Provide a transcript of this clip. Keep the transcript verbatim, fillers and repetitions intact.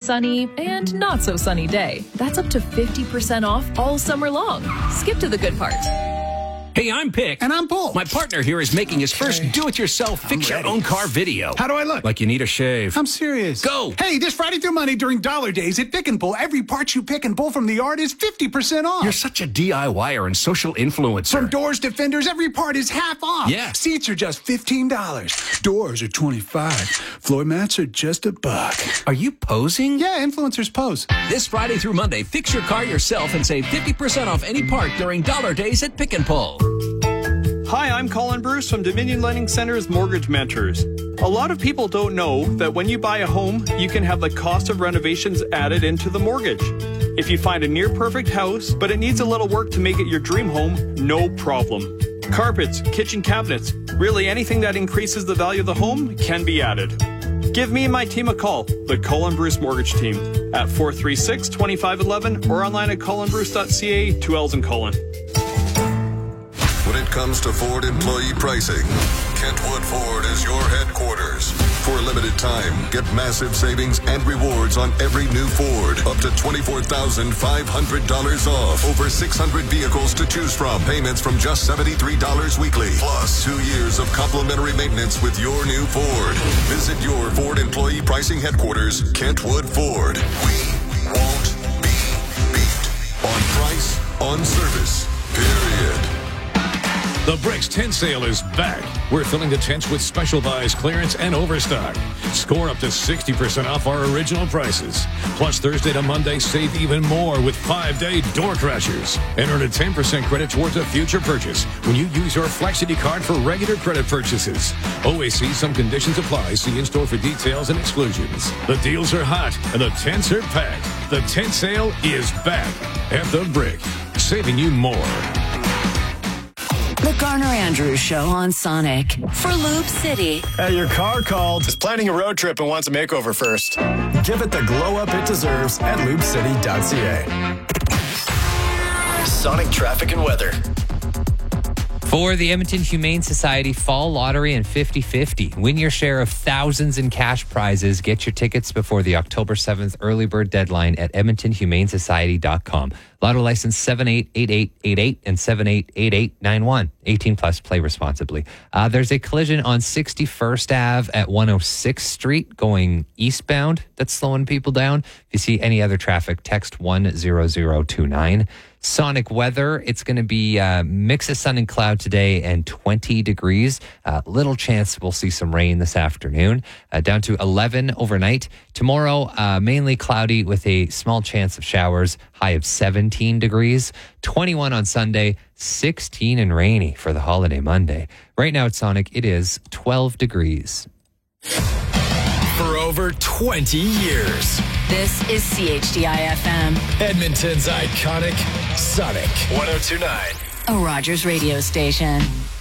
sunny and not so sunny day. That's up to fifty percent off all summer long. Skip to the good part. Hey, I'm Pick. And I'm Bull. My partner here is making his first do-it-yourself fix-your-own-car video. How do I look? Like you need a shave. I'm serious. Go! Hey, this Friday through Monday during Dollar Days at Pick and Pull, every part you pick and pull from the yard is fifty percent off. You're such a DIYer and social influencer. From doors to fenders, every part is half off. Yeah. Seats are just fifteen dollars. Doors are twenty-five dollars. Floor mats are just a buck. Are you posing? Yeah, influencers pose. This Friday through Monday, fix your car yourself and save fifty percent off any part during Dollar Days at Pick and Pull. Hi, I'm Colin Bruce from Dominion Lending Center's Mortgage Mentors. A lot of people don't know that when you buy a home, you can have the cost of renovations added into the mortgage. If you find a near-perfect house, but it needs a little work to make it your dream home, no problem. Carpets, kitchen cabinets, really anything that increases the value of the home can be added. Give me and my team a call, the Colin Bruce Mortgage Team, at four three six, two five one one or online at colin bruce dot c a, two L's in Colin. When it comes to Ford employee pricing, Kentwood Ford is your headquarters. For a limited time, get massive savings and rewards on every new Ford. Up to twenty-four thousand five hundred dollars off. Over six hundred vehicles to choose from. Payments from just seventy-three dollars weekly. Plus two years of complimentary maintenance with your new Ford. Visit your Ford employee pricing headquarters, Kentwood Ford. We won't be beat on price, on service, period. The Bricks Tent Sale is back. We're filling the tents with special buys, clearance, and overstock. Score up to sixty percent off our original prices. Plus, Thursday to Monday, save even more with five-day door crashers. And earn a ten percent credit towards a future purchase when you use your Flexity card for regular credit purchases. Always see some conditions apply. See in-store for details and exclusions. The deals are hot, and the tents are packed. The tent sale is back at the Brick, saving you more. The Garner Andrews Show on Sonic for Loop City. Hey, your car called. Is planning a road trip and wants a makeover first. Give it the glow up it deserves at loop city dot c a. Sonic traffic and weather. For the Edmonton Humane Society Fall Lottery and fifty fifty, win your share of thousands in cash prizes. Get your tickets before the October seventh early bird deadline at edmonton humane society dot com. Lotto license seven eight eight eight eight eight and seven eight eight eight nine one. eighteen plus, play responsibly. Uh, there's a collision on sixty-first Avenue at one oh sixth Street going eastbound that's slowing people down. If you see any other traffic, text one zero zero two nine. Sonic weather, it's going to be a mix of sun and cloud today and twenty degrees. Uh, little chance we'll see some rain this afternoon. Uh, down to eleven overnight. Tomorrow, uh, mainly cloudy with a small chance of showers. High of seventeen degrees. twenty-one on Sunday, sixteen and rainy for the holiday Monday. Right now at Sonic, it is twelve degrees. For over twenty years. This is C H D I F M. Edmonton's iconic Sonic one oh two point nine. A Rogers radio station.